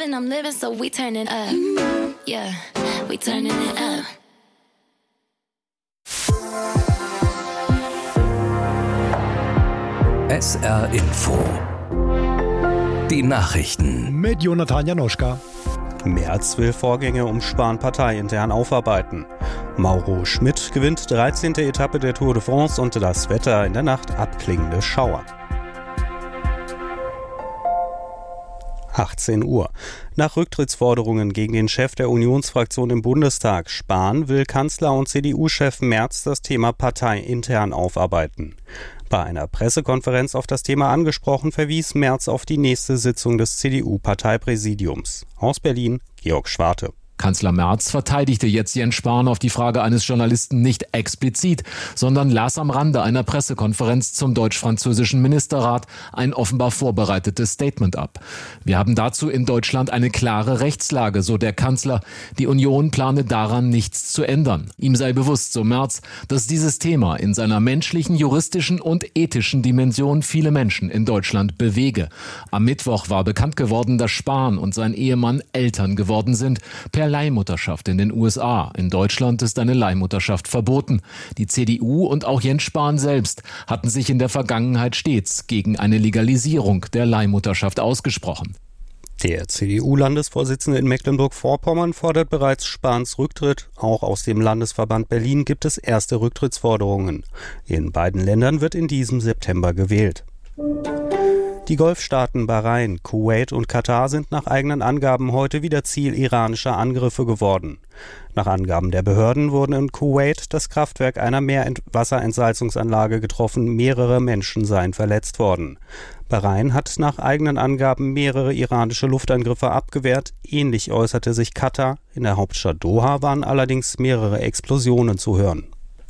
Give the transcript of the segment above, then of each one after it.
I'm living, so we turning up. Yeah, we turning it up. SR Info. Die Nachrichten. Mit Jonathan Janoschka. Merz will Vorgänge um Spahn parteiintern aufarbeiten. Mauro Schmidt gewinnt 13. Etappe der Tour de France und das Wetter in der Nacht abklingende Schauer. 18 Uhr. Nach Rücktrittsforderungen gegen den Chef der Unionsfraktion im Bundestag, Spahn, will Kanzler und CDU-Chef Merz das Thema parteiintern aufarbeiten. Bei einer Pressekonferenz auf das Thema angesprochen, verwies Merz auf die nächste Sitzung des CDU-Parteipräsidiums. Aus Berlin, Georg Schwarte. Kanzler Merz verteidigte jetzt Jens Spahn auf die Frage eines Journalisten nicht explizit, sondern las am Rande einer Pressekonferenz zum deutsch-französischen Ministerrat ein offenbar vorbereitetes Statement ab. Wir haben dazu in Deutschland eine klare Rechtslage, so der Kanzler. Die Union plane daran nichts zu ändern. Ihm sei bewusst, so Merz, dass dieses Thema in seiner menschlichen, juristischen und ethischen Dimension viele Menschen in Deutschland bewege. Am Mittwoch war bekannt geworden, dass Spahn und sein Ehemann Eltern geworden sind, per Leihmutterschaft in den USA. In Deutschland ist eine Leihmutterschaft verboten. Die CDU und auch Jens Spahn selbst hatten sich in der Vergangenheit stets gegen eine Legalisierung der Leihmutterschaft ausgesprochen. Der CDU-Landesvorsitzende in Mecklenburg-Vorpommern fordert bereits Spahns Rücktritt. Auch aus dem Landesverband Berlin gibt es erste Rücktrittsforderungen. In beiden Ländern wird in diesem September gewählt. Die Golfstaaten Bahrain, Kuwait und Katar sind nach eigenen Angaben heute wieder Ziel iranischer Angriffe geworden. Nach Angaben der Behörden wurden in Kuwait das Kraftwerk einer Meerwasserentsalzungsanlage getroffen, mehrere Menschen seien verletzt worden. Bahrain hat nach eigenen Angaben mehrere iranische Luftangriffe abgewehrt. Ähnlich äußerte sich Katar. In der Hauptstadt Doha waren allerdings mehrere Explosionen zu hören.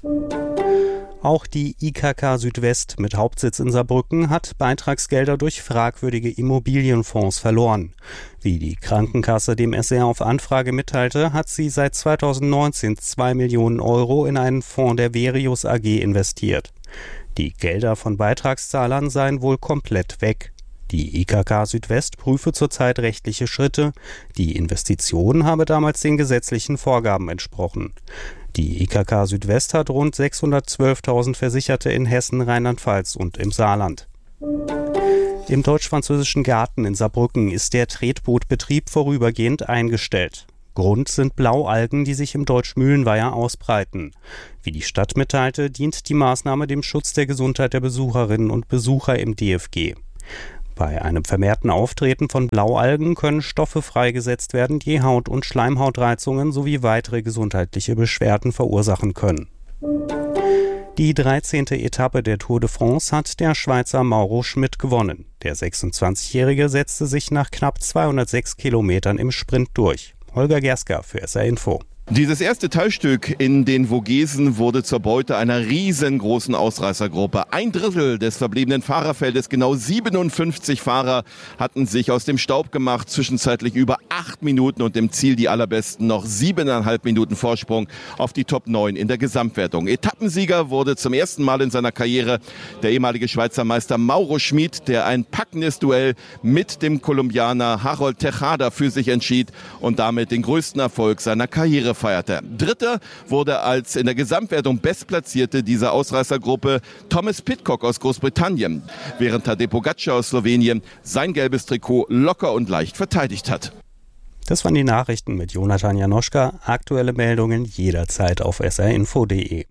Auch die IKK Südwest mit Hauptsitz in Saarbrücken hat Beitragsgelder durch fragwürdige Immobilienfonds verloren. Wie die Krankenkasse dem SR auf Anfrage mitteilte, hat sie seit 2019 2 Millionen Euro in einen Fonds der Verius AG investiert. Die Gelder von Beitragszahlern seien wohl komplett weg. Die IKK Südwest prüfe zurzeit rechtliche Schritte. Die Investition habe damals den gesetzlichen Vorgaben entsprochen. Die IKK Südwest hat rund 612.000 Versicherte in Hessen, Rheinland-Pfalz und im Saarland. Im deutsch-französischen Garten in Saarbrücken ist der Tretbootbetrieb vorübergehend eingestellt. Grund sind Blaualgen, die sich im Deutschmühlenweiher ausbreiten. Wie die Stadt mitteilte, dient die Maßnahme dem Schutz der Gesundheit der Besucherinnen und Besucher im DFG. Bei einem vermehrten Auftreten von Blaualgen können Stoffe freigesetzt werden, die Haut- und Schleimhautreizungen sowie weitere gesundheitliche Beschwerden verursachen können. Die 13. Etappe der Tour de France hat der Schweizer Mauro Schmidt gewonnen. Der 26-Jährige setzte sich nach knapp 206 Kilometern im Sprint durch. Holger Gerska für SR Info. Dieses erste Teilstück in den Vogesen wurde zur Beute einer riesengroßen Ausreißergruppe. 1/3 des verbliebenen Fahrerfeldes, genau 57 Fahrer, hatten sich aus dem Staub gemacht, zwischenzeitlich über 8 Minuten und im Ziel die allerbesten noch 7,5 Minuten Vorsprung auf die Top 9 in der Gesamtwertung. Etappensieger wurde zum ersten Mal in seiner Karriere der ehemalige Schweizer Meister Mauro Schmidt, der ein packendes Duell mit dem Kolumbianer Harold Tejada für sich entschied und damit den größten Erfolg seiner Karriere feierte. Dritter wurde als in der Gesamtwertung Bestplatzierte dieser Ausreißergruppe Thomas Pidcock aus Großbritannien, während Tadej Pogačar aus Slowenien sein gelbes Trikot locker und leicht verteidigt hat. Das waren die Nachrichten mit Jonathan Janoschka. Aktuelle Meldungen jederzeit auf srinfo.de.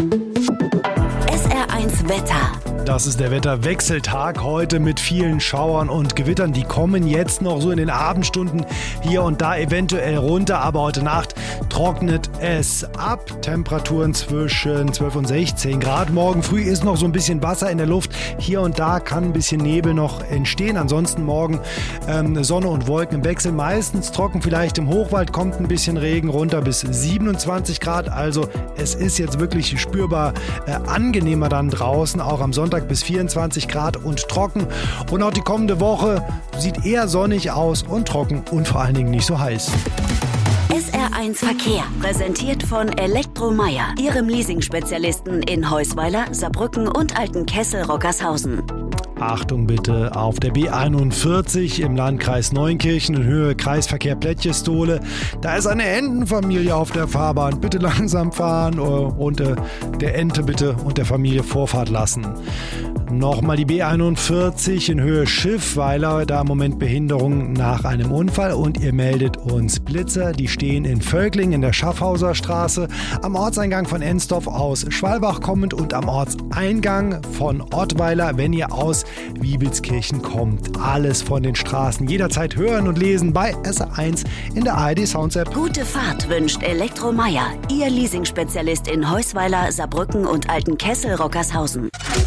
SR1 Wetter. Das ist der Wetterwechseltag heute mit vielen Schauern und Gewittern. Die kommen jetzt noch so in den Abendstunden hier und da eventuell runter. Aber heute Nacht trocknet es ab. Temperaturen zwischen 12 und 16 Grad. Morgen früh ist noch so ein bisschen Wasser in der Luft. Hier und da kann ein bisschen Nebel noch entstehen. Ansonsten morgen Sonne und Wolken im Wechsel. Meistens trocken, vielleicht im Hochwald kommt ein bisschen Regen runter bis 27 Grad. Also es ist jetzt wirklich spürbar angenehmer dann draußen. Auch am Sonntag bis 24 Grad und trocken. Und auch die kommende Woche sieht eher sonnig aus und trocken und vor allen Dingen nicht so heiß. SR1 Verkehr, präsentiert von Elektromeyer, Ihrem Leasing-Spezialisten in Heusweiler, Saarbrücken und Altenkessel-Rockershausen. Achtung bitte, auf der B41 im Landkreis Neunkirchen in Höhe Kreisverkehr Plätschestole. Da ist eine Entenfamilie auf der Fahrbahn. Bitte langsam fahren und der Ente bitte und der Familie Vorfahrt lassen. Nochmal die B41 in Höhe Schiffweiler, da im Moment Behinderung nach einem Unfall und ihr meldet uns Blitzer, die stehen in Völkling in der Schaffhauser Straße, am Ortseingang von Ensdorf aus Schwalbach kommend und am Ortseingang von Ottweiler, wenn ihr aus Wiebelskirchen kommt. Alles von den Straßen jederzeit hören und lesen bei SR1 in der ARD Sounds App. Gute Fahrt wünscht Elektromeier, Ihr Leasingspezialist in Heusweiler, Saarbrücken und Altenkessel-Rockershausen.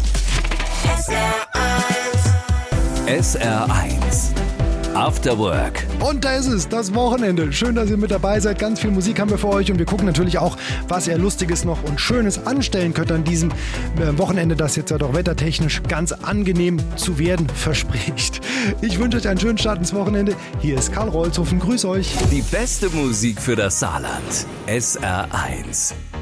SR1 After Work. Und da ist es, das Wochenende. Schön, dass ihr mit dabei seid. Ganz viel Musik haben wir für euch und wir gucken natürlich auch, was ihr Lustiges noch und Schönes anstellen könnt an diesem Wochenende, das jetzt ja doch wettertechnisch ganz angenehm zu werden verspricht. Ich wünsche euch einen schönen Start ins Wochenende. Hier ist Karl Rolzhofen. Grüß euch. Die beste Musik für das Saarland. SR1.